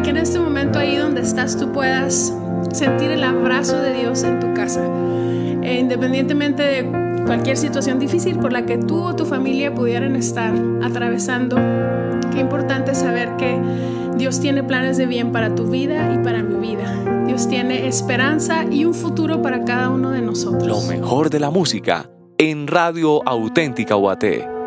y que en este momento ahí donde estás tú puedas sentir el abrazo de Dios en tu casa, independientemente de cualquier situación difícil por la que tú o tu familia pudieran estar atravesando. Qué importante saber que Dios tiene planes de bien para tu vida y para mi vida. Dios tiene esperanza y un futuro para cada uno de nosotros. Lo mejor de la música en Radio Auténtica Guate.